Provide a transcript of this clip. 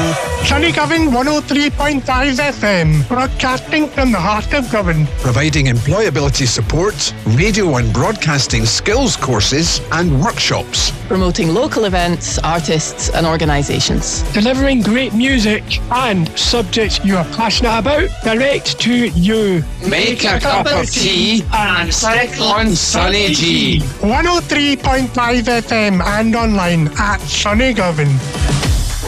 Sunnygovan 103.5 FM, broadcasting from the heart of Govan. Providing employability support, radio and broadcasting skills courses and workshops. Promoting local events, artists and organisations. Delivering great music and subjects you are passionate about direct to you. Make a cup of tea and click on Sunny G. 103.5 FM and online at Sunnygovan.